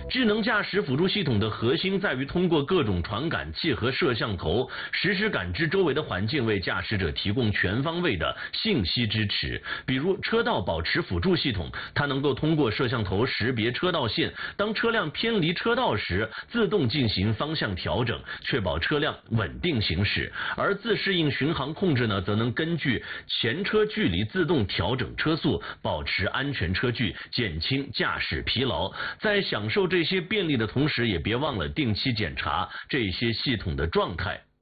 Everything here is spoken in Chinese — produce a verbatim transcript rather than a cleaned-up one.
智能驾驶辅助系统的核心在于通过各种传感器和摄像头实时感知周围的环境，为驾驶者提供全方位的信息支持。比如车道保持辅助系统，它能够通过摄像头识别车道线，当车辆偏离车道时，自动进行方向调整，确保车辆稳定行驶。而自适应巡航控制呢，则能根据前车距离自动调整车速，保持安全车距，减轻驾驶疲劳。在享受这些便利的同时，也别忘了定期检查这些系统的状态